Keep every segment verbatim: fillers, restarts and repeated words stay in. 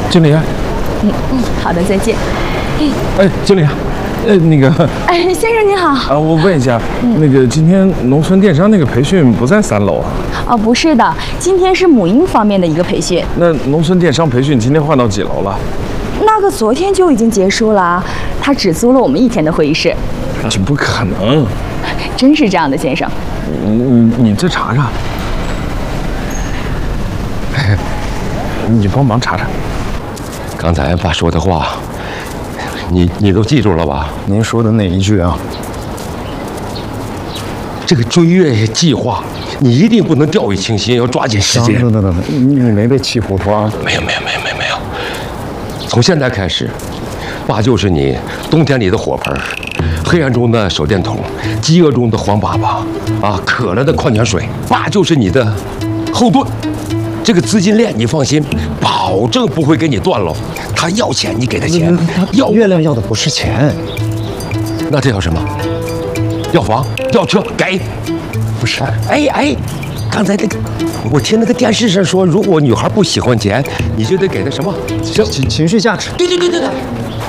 经理。 嗯嗯，好的，再见。 哎，经理，呃，那个， 哎，先生您好。 啊，我问一下，那个今天农村电商那个培训不在三楼啊？ 哦，不是的，今天是母婴方面的一个培训。 那农村电商培训今天换到几楼了？ 那个昨天就已经结束了，他只租了我们一天的会议室。 这不可能， 真是这样的，先生。 你你你再查查，你帮忙查查。 刚才爸说的话，你你都记住了吧？ 您说的哪一句啊？ 这个追月计划，你一定不能掉以轻心，要抓紧时间。 等等等等，你没被气糊涂啊？ 没有没有没有没有没有，从现在开始，爸就是你冬天里的火盆，黑暗中的手电筒，饥饿中的黄粑粑，啊，渴了的矿泉水，爸就是你的后盾。这个资金链你放心，保证不会给你断了。他要钱你给他钱， 要月亮要的不是钱， 那这要什么？要房要车给？不是，哎哎，刚才那个我听那个电视上说，如果女孩不喜欢钱，你就得给她什么情情绪价值。 对对对对对。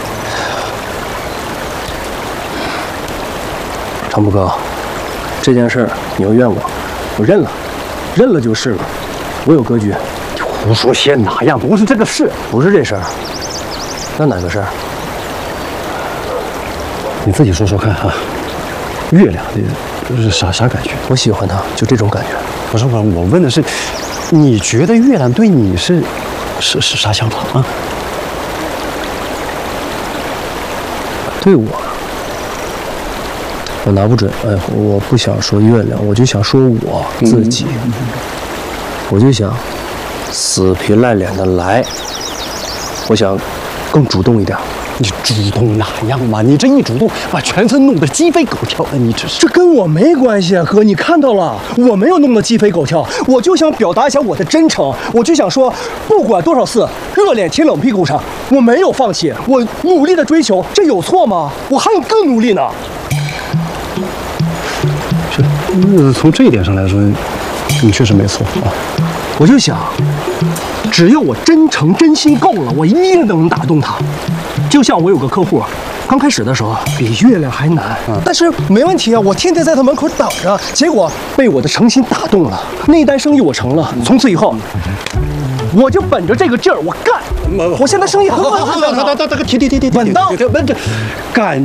长波哥，这件事儿你要怨我，我认了，认了就是了。我有格局。 胡说些哪样？不是这个事， 不是这事儿，那哪个事儿？ 你自己说说看哈。月亮，这是啥啥感觉？ 我喜欢他，就这种感觉。 不是不是，我问的是，你觉得月亮对你是是是啥想法啊？ 对我，我拿不准。哎，我不想说月亮，我就想说我自己。嗯、我就想死皮赖脸的来，我想更主动一点。 你主动哪样嘛？你这一主动，把全村弄得鸡飞狗跳的，你这是…… 这跟我没关系啊，哥，你看到了，我没有弄得鸡飞狗跳，我就想表达一下我的真诚，我就想说，不管多少次热脸贴冷屁股上，我没有放弃，我努力的追求，这有错吗？我还有更努力呢。 是，呃，从这一点上来说，你确实没错啊。 我就想，只要我真诚真心够了，我一定能打动他。就像我有个客户，刚开始的时候比月亮还难，嗯、但是没问题啊，我天天在他门口等着，结果被我的诚心打动了，那单生意我成了。从此以后，我就本着这个劲儿，我干。我现在生意很稳， 等等等等，停停停停， 稳当， 稳这干。